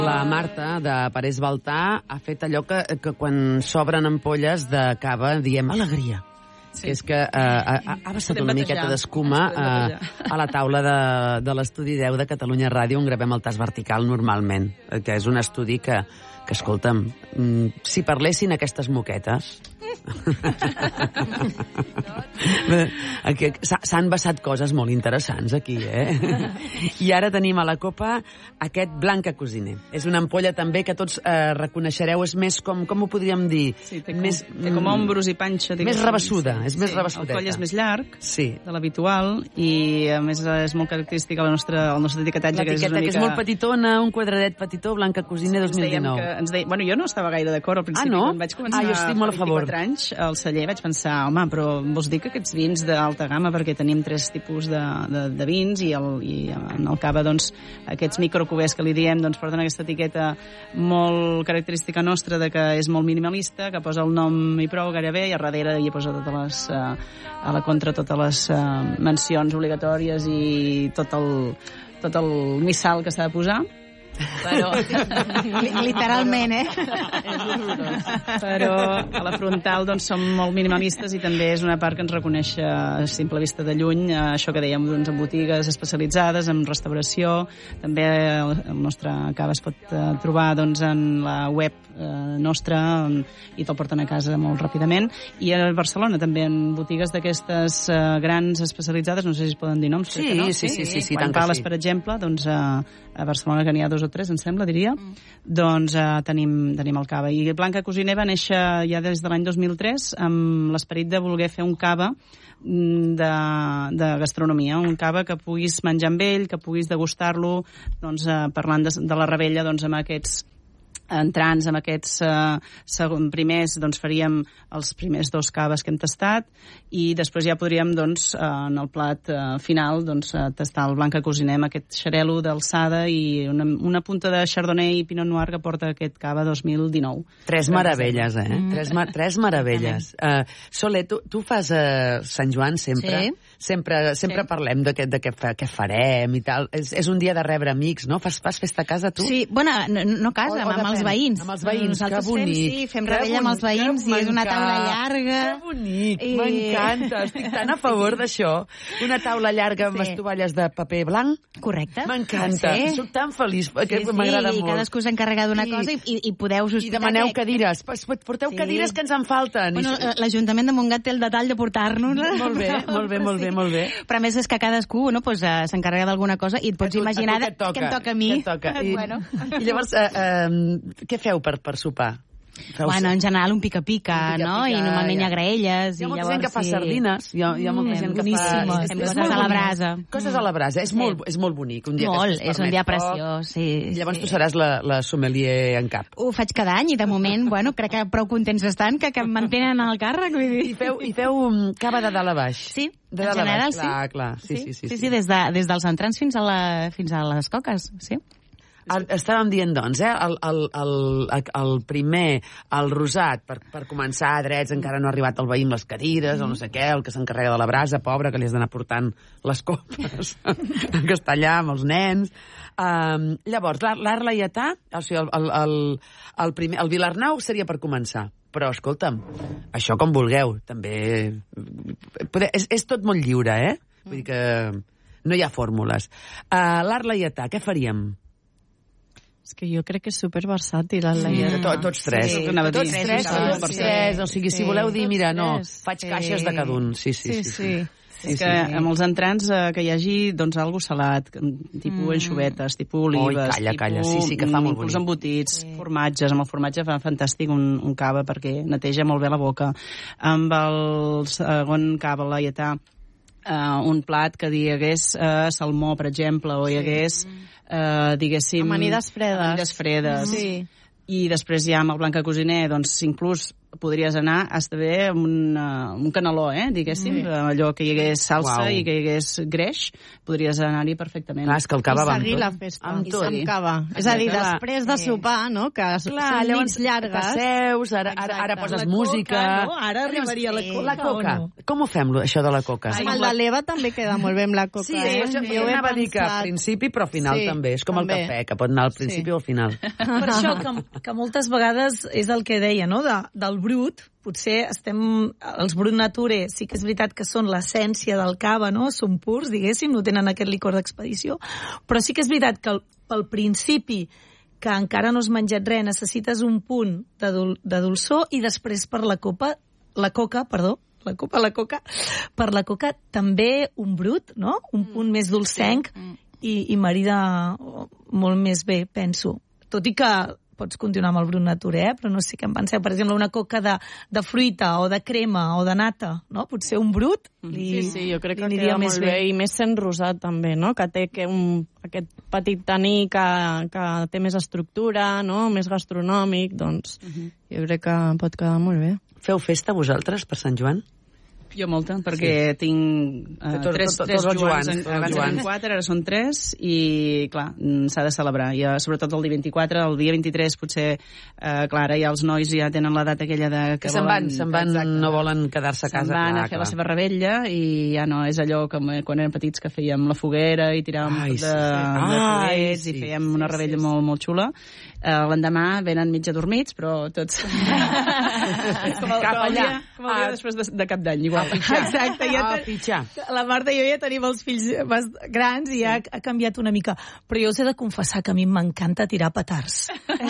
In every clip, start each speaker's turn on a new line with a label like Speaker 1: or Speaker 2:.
Speaker 1: La Marta, de Parés Baltà, ha fet allò que quan s'obren ampolles de cava diem alegria. Sí. Que és que ha vessat una miqueta d'escuma a la taula de l'estudi 10 de Catalunya Ràdio, on gravem el tas vertical normalment, que és un estudi que escolta'm, si parlessin aquestes moquetes... S'han vessat coses molt interessants aquí, I ara tenim a la copa aquest Blanca Cosiner. És una ampolla també que tots reconeixereu, és més com ho podríem dir?
Speaker 2: Sí, té com ombros i panxa.
Speaker 1: Més rabassuda, és més rabassudeta.
Speaker 2: El coll és més llarg de l'habitual i a més és molt característica el nostre etiquetatge.
Speaker 1: L'etiqueta que és molt petitona, un quadradet petitó, Blanca Cosiner 2019.
Speaker 2: Bueno, jo no estava gaire d'acord al principi.
Speaker 1: No?
Speaker 2: Quan vaig començar
Speaker 1: jo estic molt a favor.
Speaker 2: 24 anys al celler vaig pensar, home, però vols dir que aquests vins d'alta gamma, perquè tenim 3 tipus de vins i en el cava, doncs, aquests microcubers que li diem, doncs, porten aquesta etiqueta molt característica nostra de que és molt minimalista, que posa el nom i prou gairebé, i a darrere hi posa a la contra totes les mencions obligatòries i tot el missal que s'ha de posar. Però
Speaker 3: literalment,
Speaker 2: Però a la frontal doncs som molt minimalistes i també és una part que ens reconeix a simple vista de lluny, això que dèiem, doncs, en botigues especialitzades, en restauració. També el nostre cava es pot trobar doncs, en la web nostra i te'l porten a casa molt ràpidament, i a Barcelona també en botigues d'aquestes grans especialitzades, no sé si es poden dir noms.
Speaker 1: Sí,
Speaker 2: Quan Pales, per exemple, doncs a Barcelona, que n'hi ha 2 o 3, em sembla, diria, doncs tenim el cava. I Blanca Cosiner va néixer ja des de l'any 2003 amb l'esperit de voler fer un cava de gastronomia, un cava que puguis menjar amb ell, que puguis degustar-lo, doncs, parlant de la Ravella, doncs, amb aquests entrants, amb aquests primers, doncs faríem els primers 2 caves que hem tastat i després ja podríem, doncs, en el plat final, doncs, tastar el Blanca Cosiner amb aquest xarel·lo d'alçada i una punta de Chardonnay i Pinot Noir que porta aquest cava 2019.
Speaker 1: 3 meravelles, 3 meravelles. Sole, tu fas Sant Joan sempre?
Speaker 3: Sí.
Speaker 1: Sempre parlem de què farem i tal. És un dia de rebre amics, no? Fas festa a casa, tu?
Speaker 3: Sí, bueno, no a casa, amb els veïns.
Speaker 1: Amb els veïns, que bonic.
Speaker 3: Fem rebella amb els veïns i és una taula llarga.
Speaker 1: Que bonic, m'encanta. Estic tan a favor d'això. Una taula llarga amb les tovalles de paper blanc.
Speaker 3: Correcte.
Speaker 1: M'encanta. Soc tan feliç, que m'agrada molt.
Speaker 3: I cadascú s'encarrega d'una cosa i podeu sospitar.
Speaker 1: I demaneu cadires. Porteu cadires que ens en falten.
Speaker 3: Bueno, l'Ajuntament de Montgat té el detall de portar-nos-les.
Speaker 1: Molt bé.
Speaker 3: Però a més és que cadascú s'encarrega d'alguna cosa i et pots imaginar què em toca a mi.
Speaker 1: I llavors, què feu per sopar?
Speaker 3: Bueno, en general un pica-pica, no? I normalment hi ha graelles.
Speaker 1: Hi ha molta gent que fa sardines. Hi ha molta gent que fa...
Speaker 3: Coses a la brasa.
Speaker 1: Coses a la brasa. És molt bonic.
Speaker 3: Molt, és un dia preciós, sí.
Speaker 1: Llavors tu seràs la sommelier en cap.
Speaker 3: Ho faig cada any i de moment, bueno, crec que prou contents estan que em mantenen al càrrec.
Speaker 1: I feu cava de dalt a baix.
Speaker 3: Sí, en general sí.
Speaker 1: Clar. Sí,
Speaker 3: des dels entrants fins a les coques, sí.
Speaker 1: Estàvem dient, doncs, el primer, el rosat, per començar drets, encara no ha arribat el veí amb les cadires, o no sé què, el que s'encarrega de la brasa, pobre, que li has d'anar portant les copes en castellà amb els nens. Llavors, l'art laietà, o sigui, el Vilarnau seria per començar. Però, escolta'm, això com vulgueu, també... És tot molt lliure, Vull dir que no hi ha fórmules. L'art laietà, què faríem?
Speaker 4: És que jo crec que és superversàtil, el laietà.
Speaker 1: Tots tres. Tots tres. O sigui, si voleu dir, mira, no, faig caixes de cada un. Sí.
Speaker 2: És que amb els entrants que hi hagi, doncs, algo salat, tipus anxovetes, tipus olives,
Speaker 1: calla, sí, que fa molt bonic.
Speaker 2: Embotits, formatges, amb el formatge fa fantàstic un cava perquè neteja molt bé la boca. Amb el segon cava laietà, un plat que hi hagués salmó, per exemple, o hi hagués, diguéssim...
Speaker 4: Amanides fredes.
Speaker 2: Sí. I després ja amb el Blanca Cosiner, doncs, inclús podries anar, has d'haver un canaló, diguéssim, allò que hi hagués salsa i que hi hagués greix, podries anar-hi perfectament.
Speaker 1: Clar, és que el cava va
Speaker 3: amb tot. I seguir la festa, amb cava. És a dir, després de sopar, no?, que són nits llargues.
Speaker 1: Passeus, ara poses música...
Speaker 2: Ara arribaria la coca.
Speaker 1: Com ho fem, això de la coca?
Speaker 3: Amb el de l'Eva també queda molt bé amb la coca.
Speaker 1: Sí, jo anava a dir que al principi, però al final també. És com el cafè, que pot anar al principi o al final.
Speaker 5: Per això que moltes vegades és el que deia, no?, del brut. Potser els Brut Nature sí que és veritat que són l'essència del cava, no? Són purs, diguéssim, no tenen aquest licor d'expedició, però sí que és veritat que pel principi que encara no has menjat res, necessites un punt de dolçor i després per la coca també un brut, no? Un punt més dolcenc i marida molt més bé, penso. Tot i que pots continuar amb el Brut Nature, però no sé què em penseu. Per exemple, una coca de fruita o de crema o de nata, no? Potser un brut
Speaker 4: Sí, jo crec que queda molt bé. I més sent rosat també, no? Que té aquest petit taní que té més estructura, no? Més gastronòmic, doncs jo crec que pot quedar molt bé.
Speaker 1: Feu festa vosaltres per Sant Joan?
Speaker 2: Jo molta, perquè tinc tres Joans. Abans eren 4, ara són 3, i clar, s'ha de celebrar. I, sobretot el dia 24, el dia 23 potser, clar, ara ja els nois ja tenen l'edat aquella de que
Speaker 1: se'n van, no volen quedar-se a casa.
Speaker 2: Se'n van a fer la seva rebella i ja no, és allò que quan eren petits que fèiem la foguera i tiràvem de foguets i fèiem una rebella molt, molt xula. L'endemà venen mig adormits, però tots... com el dia després de Cap d'Any, igual.
Speaker 5: Exacte, la Marta i jo ja tenim els fills grans i ja ha canviat una mica. Però jo us he de confessar que a mi m'encanta tirar petards.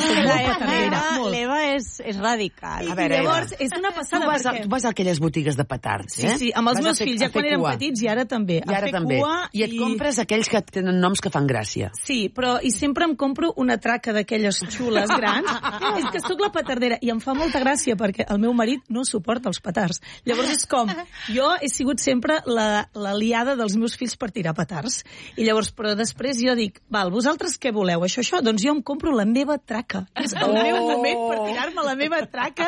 Speaker 3: L'Eva és radical.
Speaker 5: I llavors és una passada
Speaker 1: perquè... Tu vas a aquelles botigues de petards, eh?
Speaker 5: Sí, amb els meus fills, ja quan eren petits i ara també.
Speaker 1: I ara també. I et compres aquells que tenen noms que fan gràcia.
Speaker 5: Sí, però i sempre em compro una traca d'aquelles xules grans. És que sóc la petardera i em fa molta gràcia perquè el meu marit no suporta els petards. Llavors és com, jo he sigut sempre l'aliada dels meus fills per tirar petards. I llavors, però després jo dic, val, vosaltres què voleu? Això? Doncs jo em compro la meva traca. És el meu moment per tirar-me la meva traca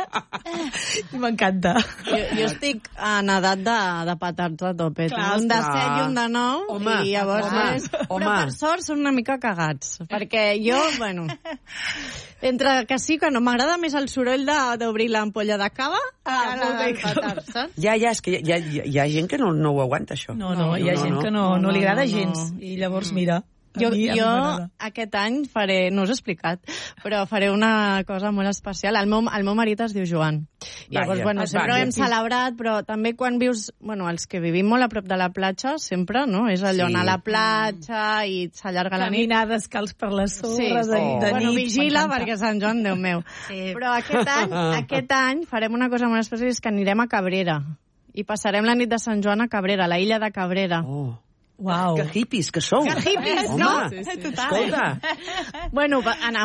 Speaker 5: i m'encanta.
Speaker 3: Jo estic en edat de petards a tope. Un de 7 i un de 9 i llavors però per sort són una mica cagats perquè jo, bueno, entre que sí que no, m'agrada més el soroll d'obrir l'ampolla de cava que la del petard, saps?
Speaker 1: Ja, és que hi ha gent que no ho aguanta, això.
Speaker 5: No, hi ha gent que no li agrada gens. I llavors, mira...
Speaker 3: Jo aquest any faré, no us he explicat, però faré una cosa molt especial. El meu marit es diu Joan. Llavors, sempre ho hem celebrat, però també quan vius, els que vivim molt a prop de la platja, sempre, no? És allò anar a la platja i s'allarga la nit.
Speaker 5: Caminar descalç per les sorres de nit.
Speaker 3: Vigila, perquè Sant Joan, Déu meu. Però aquest any farem una cosa molt especial, és que anirem a Cabrera. I passarem la nit de Sant Joan a Cabrera, a la illa de Cabrera.
Speaker 5: Uau.
Speaker 1: Que hippies que sou.
Speaker 3: Que hippies,
Speaker 1: home,
Speaker 3: no?
Speaker 1: Escolta.
Speaker 3: Bueno,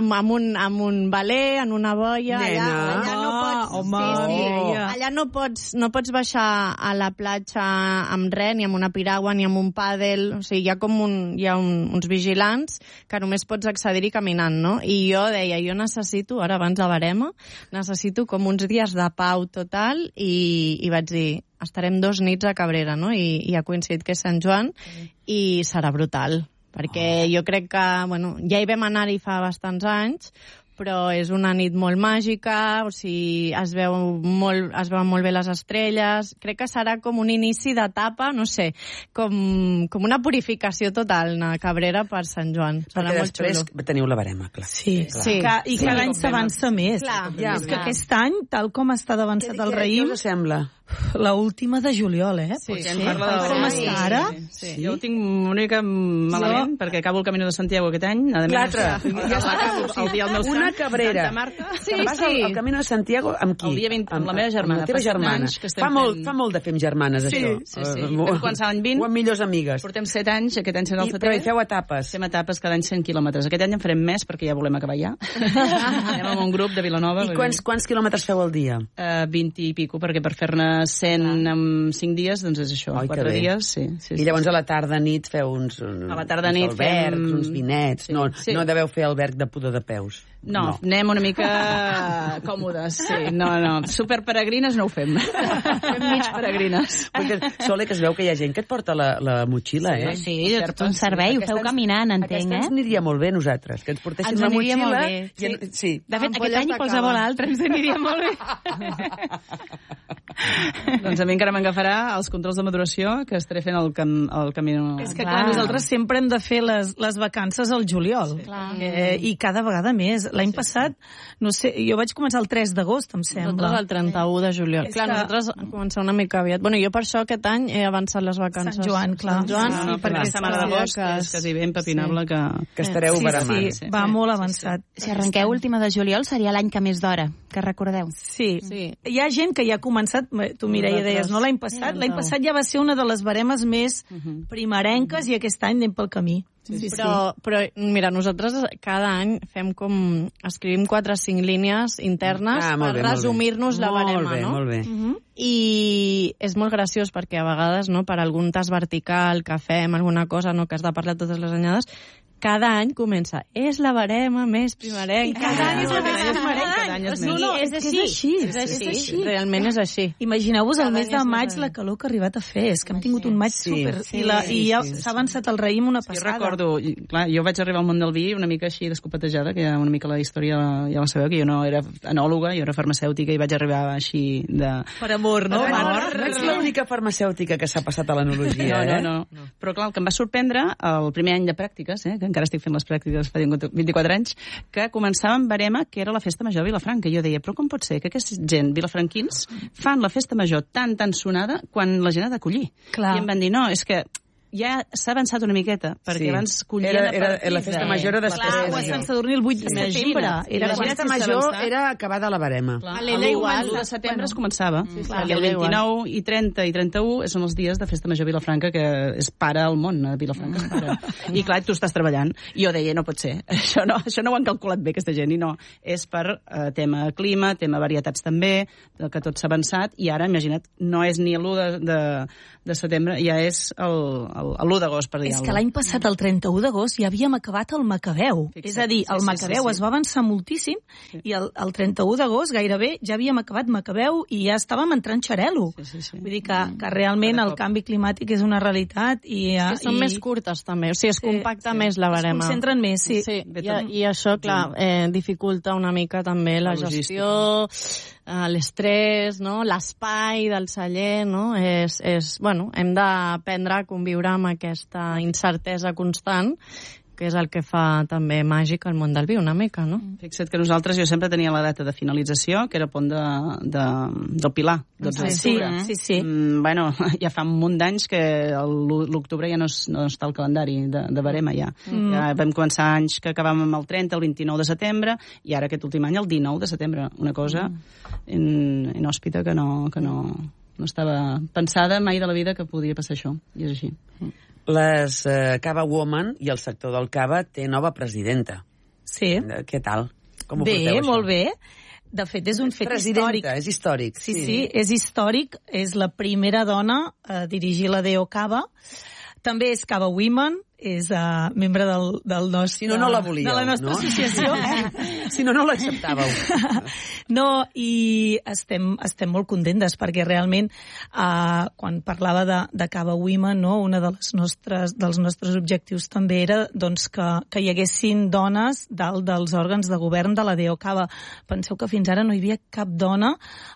Speaker 3: amb un veler, en una boia, allà no pots... Allà no pots baixar a la platja amb res, ni amb una piragua, ni amb un pàdel. O sigui, hi ha uns vigilants que només pots accedir-hi caminant, no? I jo deia, necessito, ara abans de Barema, necessito com uns dies de pau total i vaig dir, estarem 2 nits a Cabrera, no? I ha coincidit que és Sant Joan i serà brutal, perquè jo crec que, ja hi vam anar-hi fa bastants anys, però és una nit molt màgica, o sigui, es veuen molt bé les estrelles. Crec que serà com un inici d'etapa, no sé, com una purificació total a Cabrera per Sant Joan. Serà molt
Speaker 1: després teniu la Barema, clar.
Speaker 5: Sí. I cada any s'avança més. És que aquest any, tal com està d'avançat el raïm...
Speaker 1: Què us sembla?
Speaker 5: La última de juliol, eh?
Speaker 2: Sí, com està ara? Sí. Jo ho tinc una mica malament, perquè acabo el Camino de Santiago aquest any.
Speaker 1: L'altre. Una Cabrera.
Speaker 2: Santa Marta.
Speaker 1: Sí. Vas al Camino de Santiago amb qui?
Speaker 2: El dia 20, amb la meva germana.
Speaker 1: Amb la teva germana. Fa molt de fer amb germanes, això.
Speaker 2: Sí. Vam començar l'any 20.
Speaker 1: O amb millors amigues.
Speaker 2: Portem 7 anys, aquest any serà el 7è.
Speaker 1: Però hi feu etapes.
Speaker 2: Fem etapes cada any 100 quilòmetres. Aquest any en farem més, perquè ja volem acabar ja. Anem amb un grup de Vilanova.
Speaker 1: I quants quilòmetres feu al dia?
Speaker 2: 20 i pico, perquè per fer-ne 100 en 5 dies, doncs és això, 4 dies. Sí.
Speaker 1: I llavors a la tarda-nit feu uns albergs, uns vinets. No deveu fer alberg de pudor de peus.
Speaker 2: No, anem una mica còmodes, sí. No, superperegrines no ho fem. Fem mig peregrines.
Speaker 1: Perquè, Sole, que es veu que hi ha gent que et porta la motxilla, eh?
Speaker 6: Sí, tot un servei, ho feu caminant, entenc,
Speaker 1: Aquesta ens aniria molt bé, nosaltres, que ens portessin la motxilla.
Speaker 6: Sí. De fet, aquest any i qualsevol altre ens aniria molt bé.
Speaker 2: Doncs a mi encara m'agafarà els controls de maduració que estaré fent el camí.
Speaker 5: És que, clar, nosaltres sempre hem de fer les vacances al juliol. I cada vegada més. L'any passat, no sé, jo vaig començar el 3 d'agost, em sembla.
Speaker 4: Nosaltres el 31 de juliol. Clar, nosaltres començar una mica aviat. Bueno, jo per això aquest any he avançat les vacances.
Speaker 5: Sant Joan, clar.
Speaker 2: Sí, perquè la setmana d'agost és quasi ben papinable que estareu
Speaker 5: baramant. Sí, va molt avançat.
Speaker 6: Si arrenqueu última de juliol seria l'any que més d'hora, que recordeu.
Speaker 5: Sí. Hi ha gent que ja ha començat, tu Mireia deies, no l'any passat? L'any passat ja va ser una de les baremes més primerenques i aquest any anem pel camí.
Speaker 4: Però mira, nosaltres cada any fem escrivim 4 o 5 línies internes per resumir-nos la barema, no?
Speaker 1: Molt bé.
Speaker 4: I és molt graciós perquè a vegades, no, per algun tas vertical que fem, alguna cosa, no, que has de parlar totes les anyades, cada any comença, és la barema més primerenca.
Speaker 5: Cada any és la barema més primerenca.
Speaker 4: És així. Realment és així.
Speaker 5: Imagineu-vos el mes de maig la calor que ha arribat a fer. És que hem tingut un maig super... I ja s'ha avançat el raïm una passada.
Speaker 2: Jo recordo, clar, jo vaig arribar al món del vi una mica així descopetejada, que ja una mica la història ja la sabeu, que jo no era enòloga, jo era farmacèutica i vaig arribar així de...
Speaker 5: Per amor, no?
Speaker 1: No ets l'única farmacèutica que s'ha passat a l'enologia,
Speaker 2: No. Però clar, el que em va sorprendre el primer any de pràctiques, que encara estic fent les pràctiques fa 24 anys, que començava amb barema, que era la festa major a Vilafranca. Jo deia, però com pot ser que aquesta gent, vilafranquins, fan la festa major tan sonada quan la gent ha d'acollir? I em van dir, no, és que ja s'ha avançat una miqueta, perquè abans collien
Speaker 1: la festa major era després.
Speaker 5: Clar, Sant Sadurní el 8 de setembre.
Speaker 1: La festa major era acabada la barema.
Speaker 2: L'Ella igual, el 1 de setembre es començava. I el 29 i 30 i 31 són els dies de festa major a Vilafranca, que es para el món, a Vilafranca es para. I clar, tu estàs treballant. I jo deia, no pot ser. Això no ho han calculat bé, aquesta gent. I no, és per tema clima, tema varietats també, que tot s'ha avançat, i ara, imagina't, no és ni l'1 de setembre, ja és l'1 d'agost, per dir-ho.
Speaker 5: És que l'any passat, el 31 d'agost, ja havíem acabat el Macabeu. És a dir, el Macabeu es va avançar moltíssim i el 31 d'agost gairebé ja havíem acabat Macabeu i ja estàvem entrant xarel·lo. Vull dir que realment el canvi climàtic és una realitat i...
Speaker 4: Són més curtes, també. O sigui, es compacta més la barema.
Speaker 5: Es concentren més, sí.
Speaker 4: I això, clar, dificulta una mica també la gestió, l'estrès, no? L'espai del celler, no? Bueno, hem d'aprendre a conviure amb aquesta incertesa constant, que és el que fa també màgic el món del vi, una mica, no?
Speaker 2: Fixa't que jo sempre tenia la data de finalització, que era Pont del Pilar, 12 d'octubre.
Speaker 5: Sí.
Speaker 2: Bueno, ja fa un munt d'anys que l'octubre ja no està al calendari de barema, ja. Ja vam començar anys que acabàvem amb el 30, el 29 de setembre, i ara aquest últim any, el 19 de setembre. Una cosa inhòspita que no estava pensada mai de la vida que podia passar això, i és així.
Speaker 1: Les Cava Woman i el sector del cava té nova presidenta.
Speaker 5: Sí.
Speaker 1: Què tal? Com ho porteu,
Speaker 5: això? Bé, molt bé. De fet, és un fet històric.
Speaker 1: És històric.
Speaker 5: Sí, és històric. És la primera dona a dirigir la DO Cava. També és Cava Women, és membre del nostre...
Speaker 1: Si no la volíeu,
Speaker 5: de la nostra associació.
Speaker 1: Si no l'acceptàveu.
Speaker 5: No, i estem molt contentes, perquè realment, quan parlava de Cava Women, no, un dels nostres objectius també era doncs, que hi haguessin dones dalt dels òrgans de govern de la DO Cava. Penseu que fins ara no hi havia cap dona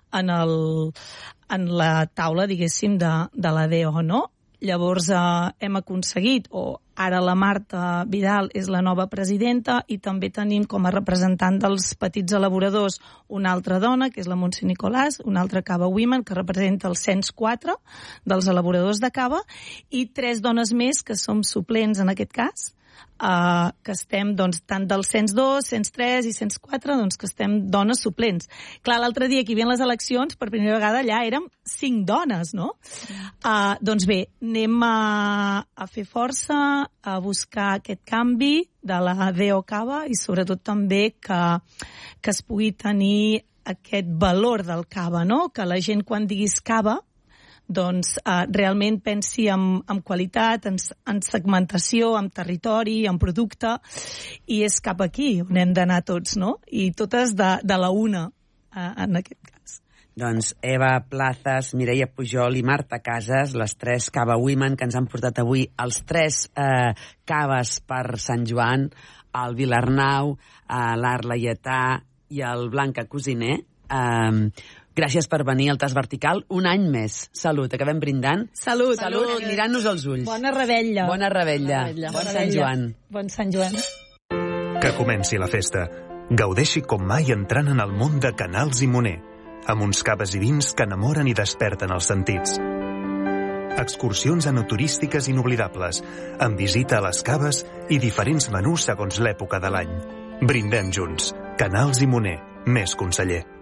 Speaker 5: en la taula, diguéssim, de la DO, no? Llavors hem aconseguit, o ara la Marta Vidal és la nova presidenta, i també tenim com a representant dels petits elaboradors una altra dona, que és la Montse Nicolàs, una altra Cava Women, que representa el cens 4 dels elaboradors de cava, i 3 dones més que som suplents en aquest cas, que estem doncs, tant del cens 2, cens 3 i cens 4, doncs, que estem dones suplents. Clar, l'altre dia que hi havia les eleccions, per primera vegada allà érem 5 dones, no? Doncs bé, anem a fer força, a buscar aquest canvi de la DO Cava i sobretot també que es pugui tenir aquest valor del cava, no? Que la gent quan diguis cava doncs realment pensi en qualitat, en segmentació, en territori, en producte, i és cap aquí on hem d'anar tots, no? I totes de la una, en aquest cas.
Speaker 1: Doncs Eva Plazas, Mireia Pujol i Marta Casas, les 3 Cava Women, que ens han portat avui els 3 caves per Sant Joan, el Vilarnau, l'Art Laietà i el Blanca Cosiner. Gràcies per venir al Tas Vertical un any més. Salut, acabem brindant.
Speaker 5: Salut.
Speaker 1: I mirant-nos els ulls.
Speaker 5: Bona revetlla.
Speaker 1: Bona revetlla. Bon Sant Joan.
Speaker 5: Bon Sant Joan.
Speaker 7: Que comenci la festa. Gaudeixi com mai entrant en el món de Canals i Moner, amb uns caves i vins que enamoren i desperten els sentits. Excursions enoturístiques inoblidables, amb visita a les caves i diferents menús segons l'època de l'any. Brindem junts. Canals i Moner, més conseller.